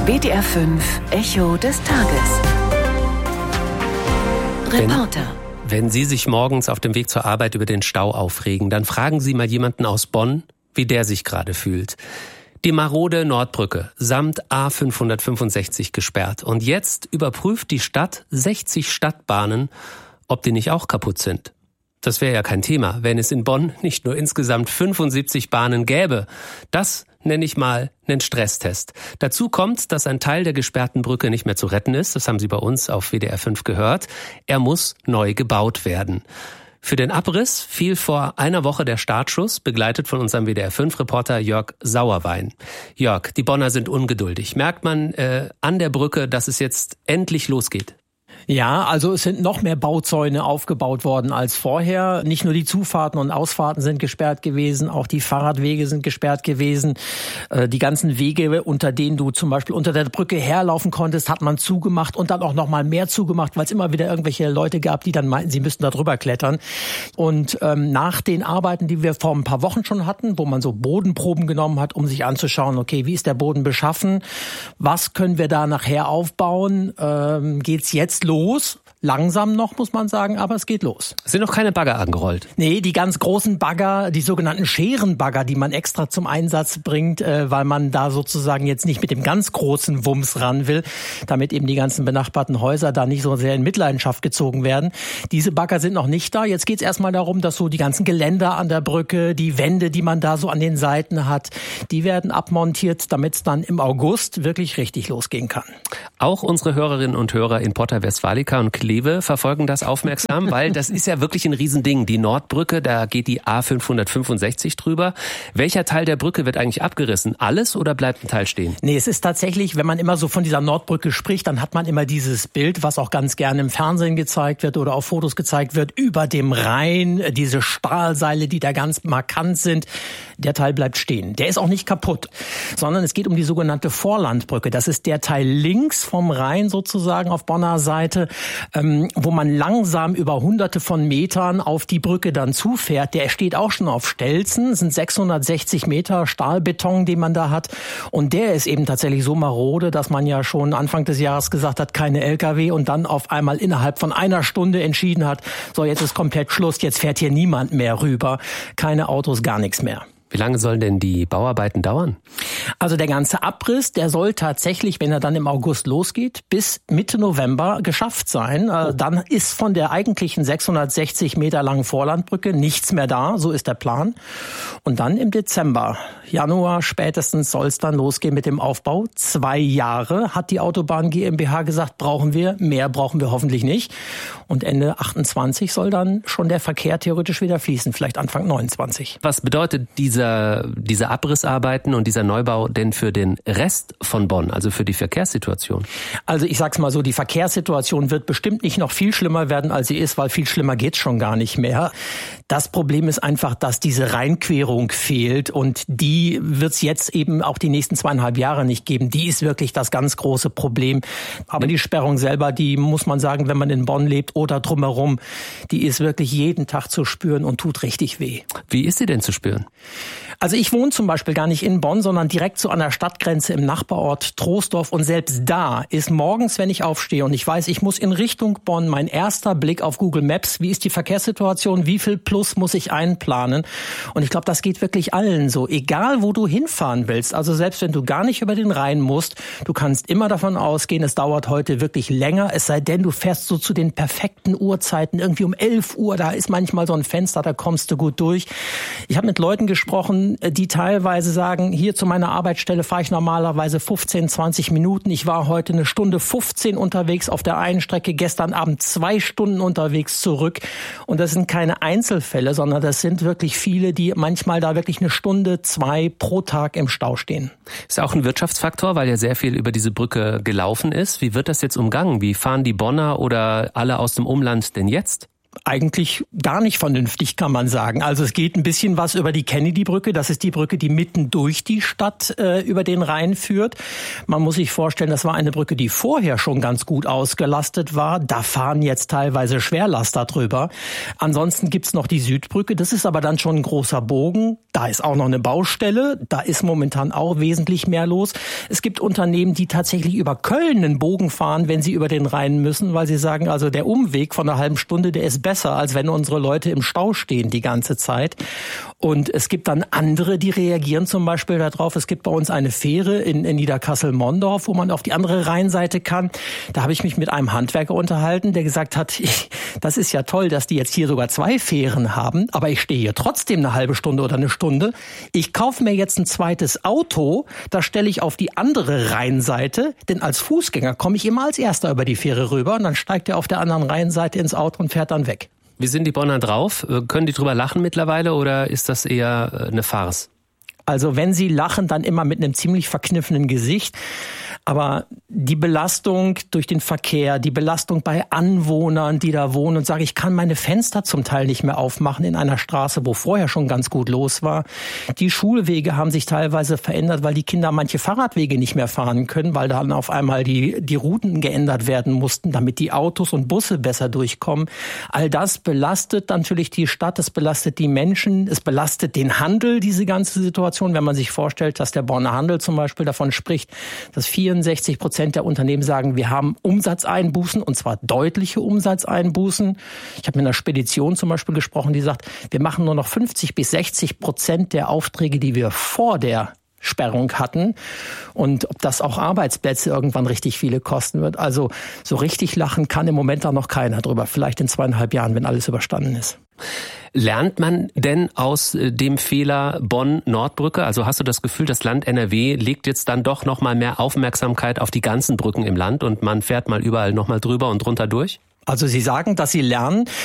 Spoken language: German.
WDR 5 Echo des Tages. Reporter. Wenn Sie sich morgens auf dem Weg zur Arbeit über den Stau aufregen, dann fragen Sie mal jemanden aus Bonn, wie der sich gerade fühlt. Die marode Nordbrücke samt A565 gesperrt. Und jetzt überprüft die Stadt 60 Stadtbahnen, ob die nicht auch kaputt sind. Das wäre ja kein Thema, wenn es in Bonn nicht nur insgesamt 75 Bahnen gäbe. Das nenne ich mal einen Stresstest. Dazu kommt, dass ein Teil der gesperrten Brücke nicht mehr zu retten ist. Das haben Sie bei uns auf WDR 5 gehört. Er muss neu gebaut werden. Für den Abriss fiel vor einer Woche der Startschuss, begleitet von unserem WDR 5-Reporter Jörg Sauerwein. Jörg, die Bonner sind ungeduldig. Merkt man an der Brücke, dass es jetzt endlich losgeht? Ja, also es sind noch mehr Bauzäune aufgebaut worden als vorher. Nicht nur die Zufahrten und Ausfahrten sind gesperrt gewesen, auch die Fahrradwege sind gesperrt gewesen. Die ganzen Wege, unter denen du zum Beispiel unter der Brücke herlaufen konntest, hat man zugemacht und dann auch noch mal mehr zugemacht, weil es immer wieder irgendwelche Leute gab, die dann meinten, sie müssten da drüber klettern. Und nach den Arbeiten, die wir vor ein paar Wochen schon hatten, wo man so Bodenproben genommen hat, um sich anzuschauen, okay, wie ist der Boden beschaffen, was können wir da nachher aufbauen, geht's jetzt los. Langsam noch, muss man sagen, aber es geht los. Sind noch keine Bagger angerollt? Nee, die ganz großen Bagger, die sogenannten Scherenbagger, die man extra zum Einsatz bringt, weil man da sozusagen jetzt nicht mit dem ganz großen Wumms ran will, damit eben die ganzen benachbarten Häuser da nicht so sehr in Mitleidenschaft gezogen werden. Diese Bagger sind noch nicht da. Jetzt geht es erstmal darum, dass so die ganzen Geländer an der Brücke, die Wände, die man da so an den Seiten hat, die werden abmontiert, damit es dann im August wirklich richtig losgehen kann. Auch unsere Hörerinnen und Hörer in Porta Westfalica und Kleve verfolgen das aufmerksam, weil das ist ja wirklich ein Riesending. Die Nordbrücke, da geht die A565 drüber. Welcher Teil der Brücke wird eigentlich abgerissen? Alles oder bleibt ein Teil stehen? Nee, es ist tatsächlich, wenn man immer so von dieser Nordbrücke spricht, dann hat man immer dieses Bild, was auch ganz gerne im Fernsehen gezeigt wird oder auf Fotos gezeigt wird, über dem Rhein, diese Stahlseile, die da ganz markant sind. Der Teil bleibt stehen. Der ist auch nicht kaputt, sondern es geht um die sogenannte Vorlandbrücke. Das ist der Teil links vom Rhein sozusagen auf Bonner Seite, wo man langsam über hunderte von Metern auf die Brücke dann zufährt. Der steht auch schon auf Stelzen. Es sind 660 Meter Stahlbeton, den man da hat. Und der ist eben tatsächlich so marode, dass man ja schon Anfang des Jahres gesagt hat, keine LKW und dann auf einmal innerhalb von einer Stunde entschieden hat, so jetzt ist komplett Schluss, jetzt fährt hier niemand mehr rüber. Keine Autos, gar nichts mehr. Wie lange sollen denn die Bauarbeiten dauern? Also der ganze Abriss, der soll tatsächlich, wenn er dann im August losgeht, bis Mitte November geschafft sein. Dann ist von der eigentlichen 660 Meter langen Vorlandbrücke nichts mehr da, so ist der Plan. Und dann im Dezember, Januar spätestens soll es dann losgehen mit dem Aufbau. 2 Jahre hat die Autobahn GmbH gesagt, brauchen wir, mehr brauchen wir hoffentlich nicht. Und Ende 28 soll dann schon der Verkehr theoretisch wieder fließen, vielleicht Anfang 29. Was bedeutet diese Abrissarbeiten und dieser Neubau denn für den Rest von Bonn, also für die Verkehrssituation? Also ich sag's mal so, die Verkehrssituation wird bestimmt nicht noch viel schlimmer werden, als sie ist, weil viel schlimmer geht's schon gar nicht mehr. Das Problem ist einfach, dass diese Rheinquerung fehlt und die wird's jetzt eben auch die nächsten 2,5 Jahre nicht geben. Die ist wirklich das ganz große Problem. Aber die Sperrung selber, die muss man sagen, wenn man in Bonn lebt oder drumherum, die ist wirklich jeden Tag zu spüren und tut richtig weh. Wie ist sie denn zu spüren? Also ich wohne zum Beispiel gar nicht in Bonn, sondern direkt so an der Stadtgrenze im Nachbarort Troisdorf. Und selbst da ist morgens, wenn ich aufstehe und ich weiß, ich muss in Richtung Bonn, mein erster Blick auf Google Maps, wie ist die Verkehrssituation, wie viel Plus muss ich einplanen? Und ich glaube, das geht wirklich allen so. Egal, wo du hinfahren willst, also selbst wenn du gar nicht über den Rhein musst, du kannst immer davon ausgehen, es dauert heute wirklich länger, es sei denn, du fährst so zu den perfekten Uhrzeiten, irgendwie um 11 Uhr, da ist manchmal so ein Fenster, da kommst du gut durch. Ich habe mit Leuten gesprochen, die teilweise sagen, hier zu meiner Arbeitsstelle fahre ich normalerweise 15, 20 Minuten. Ich war heute 1 Stunde 15 unterwegs auf der einen Strecke, gestern Abend 2 Stunden unterwegs zurück. Und das sind keine Einzelfälle, sondern das sind wirklich viele, die manchmal da wirklich 1 Stunde, 2 pro Tag im Stau stehen. Ist auch ein Wirtschaftsfaktor, weil ja sehr viel über diese Brücke gelaufen ist. Wie wird das jetzt umgangen? Wie fahren die Bonner oder alle aus dem Umland denn jetzt? eigentlich gar nicht vernünftig, kann man sagen. Also es geht ein bisschen was über die Kennedy-Brücke. Das ist die Brücke, die mitten durch die Stadt über den Rhein führt. Man muss sich vorstellen, das war eine Brücke, die vorher schon ganz gut ausgelastet war. Da fahren jetzt teilweise Schwerlaster drüber. Ansonsten gibt's noch die Südbrücke. Das ist aber dann schon ein großer Bogen. Da ist auch noch eine Baustelle. Da ist momentan auch wesentlich mehr los. Es gibt Unternehmen, die tatsächlich über Köln einen Bogen fahren, wenn sie über den Rhein müssen, weil sie sagen, also der Umweg von einer halben Stunde, der ist besser, als wenn unsere Leute im Stau stehen die ganze Zeit. Und es gibt dann andere, die reagieren zum Beispiel darauf. Es gibt bei uns eine Fähre in Niederkassel-Mondorf, wo man auf die andere Rheinseite kann. Da habe ich mich mit einem Handwerker unterhalten, der gesagt hat, das ist ja toll, dass die jetzt hier sogar 2 Fähren haben, aber ich stehe hier trotzdem eine halbe Stunde oder eine Stunde. Ich kaufe mir jetzt ein zweites Auto, das stelle ich auf die andere Rheinseite, denn als Fußgänger komme ich immer als Erster über die Fähre rüber und dann steigt er auf der anderen Rheinseite ins Auto und fährt dann weg. Wie sind die Bonner drauf? Können die drüber lachen mittlerweile oder ist das eher eine Farce? Also wenn sie lachen, dann immer mit einem ziemlich verkniffenen Gesicht. Aber die Belastung durch den Verkehr, die Belastung bei Anwohnern, die da wohnen und sagen, ich kann meine Fenster zum Teil nicht mehr aufmachen in einer Straße, wo vorher schon ganz gut los war. Die Schulwege haben sich teilweise verändert, weil die Kinder manche Fahrradwege nicht mehr fahren können, weil dann auf einmal die Routen geändert werden mussten, damit die Autos und Busse besser durchkommen. All das belastet natürlich die Stadt, es belastet die Menschen, es belastet den Handel, diese ganze Situation. Wenn man sich vorstellt, dass der Bonner Handel zum Beispiel davon spricht, dass 64% der Unternehmen sagen, wir haben Umsatzeinbußen, und zwar deutliche Umsatzeinbußen. Ich habe mit einer Spedition zum Beispiel gesprochen, die sagt, wir machen nur noch 50-60% der Aufträge, die wir vor der Sperrung hatten. Und ob das auch Arbeitsplätze irgendwann richtig viele kosten wird. Also so richtig lachen kann im Moment da noch keiner drüber. Vielleicht in 2,5 Jahren, wenn alles überstanden ist. Lernt man denn aus dem Fehler Bonn-Nordbrücke? Also hast du das Gefühl, das Land NRW legt jetzt dann doch noch mal mehr Aufmerksamkeit auf die ganzen Brücken im Land und man fährt mal überall noch mal drüber und drunter durch? Also Sie sagen, dass Sie lernen.